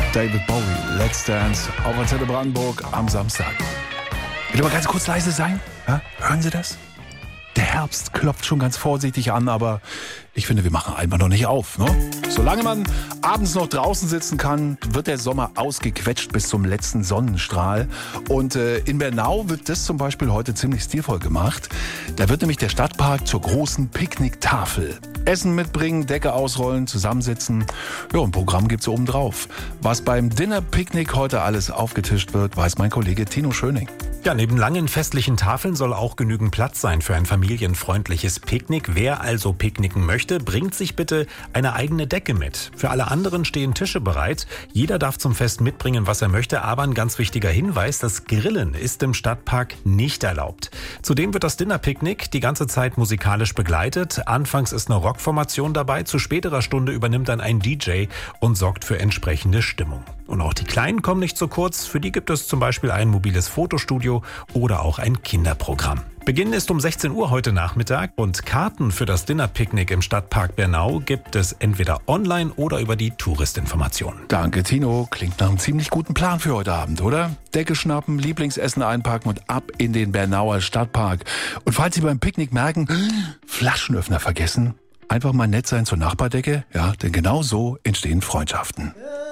David Bowie, Let's Dance auf Antenne Brandenburg am Samstag. Ich will aber ganz kurz leise sein. Ja? Hören Sie das? Der Herbst klopft schon ganz vorsichtig an, aber ich finde, wir machen einfach noch nicht auf. Ne? Solange man abends noch draußen sitzen kann, wird der Sommer ausgequetscht bis zum letzten Sonnenstrahl. Und in Bernau wird das zum Beispiel heute ziemlich stilvoll gemacht. Da wird nämlich der Stadtpark zur großen Picknicktafel. Essen mitbringen, Decke ausrollen, zusammensitzen. Ja, ein Programm gibt's oben drauf. Was beim Dinner-Picknick heute alles aufgetischt wird, weiß mein Kollege Tino Schöning. Ja, neben langen festlichen Tafeln soll auch genügend Platz sein für ein familienfreundliches Picknick. Wer also picknicken möchte, bringt sich bitte eine eigene Decke mit. Für alle anderen stehen Tische bereit. Jeder darf zum Fest mitbringen, was er möchte. Aber ein ganz wichtiger Hinweis, das Grillen ist im Stadtpark nicht erlaubt. Zudem wird das Dinnerpicknick die ganze Zeit musikalisch begleitet. Anfangs ist eine Rockformation dabei. Zu späterer Stunde übernimmt dann ein DJ und sorgt für entsprechende Stimmung. Und auch die Kleinen kommen nicht zu kurz. Für die gibt es zum Beispiel ein mobiles Fotostudio oder auch ein Kinderprogramm. Beginn ist um 16 Uhr heute Nachmittag und Karten für das Dinnerpicknick im Stadtpark Bernau gibt es entweder online oder über die Touristinformation. Danke, Tino. Klingt nach einem ziemlich guten Plan für heute Abend, oder? Decke schnappen, Lieblingsessen einpacken und ab in den Bernauer Stadtpark. Und falls Sie beim Picknick merken, Flaschenöffner vergessen, einfach mal nett sein zur Nachbardecke. Ja, denn genau so entstehen Freundschaften.